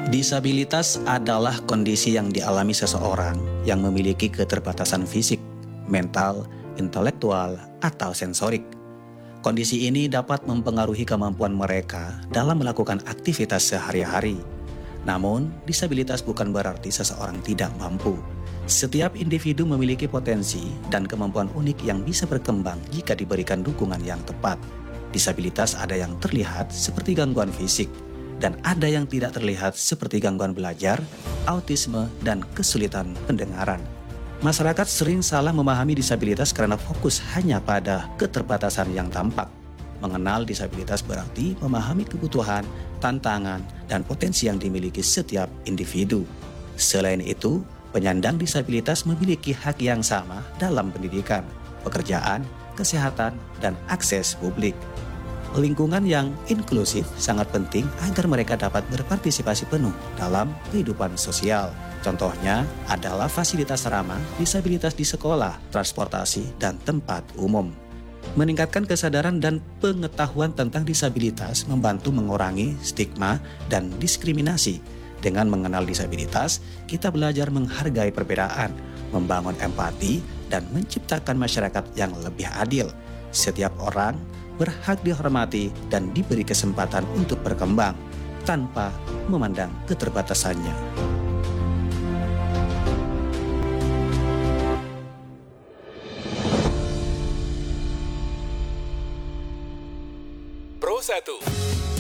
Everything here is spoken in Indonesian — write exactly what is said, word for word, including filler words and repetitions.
Disabilitas adalah kondisi yang dialami seseorang yang memiliki keterbatasan fisik, mental, intelektual, atau sensorik. Kondisi ini dapat mempengaruhi kemampuan mereka dalam melakukan aktivitas sehari-hari. Namun, disabilitas bukan berarti seseorang tidak mampu. Setiap individu memiliki potensi dan kemampuan unik yang bisa berkembang jika diberikan dukungan yang tepat. Disabilitas ada yang terlihat seperti gangguan fisik, dan ada yang tidak terlihat seperti gangguan belajar, autisme, dan kesulitan pendengaran. Masyarakat sering salah memahami disabilitas karena fokus hanya pada keterbatasan yang tampak. Mengenal disabilitas berarti memahami kebutuhan, tantangan, dan potensi yang dimiliki setiap individu. Selain itu, penyandang disabilitas memiliki hak yang sama dalam pendidikan, pekerjaan, kesehatan, dan akses publik. Lingkungan yang inklusif sangat penting agar mereka dapat berpartisipasi penuh dalam kehidupan sosial. Contohnya adalah fasilitas ramah disabilitas di sekolah, transportasi, dan tempat umum. Meningkatkan kesadaran dan pengetahuan tentang disabilitas membantu mengurangi stigma dan diskriminasi. Dengan mengenal disabilitas, kita belajar menghargai perbedaan, membangun empati, dan menciptakan masyarakat yang lebih adil. Setiap orang berhak dihormati dan diberi kesempatan untuk berkembang tanpa memandang keterbatasannya. Pro satu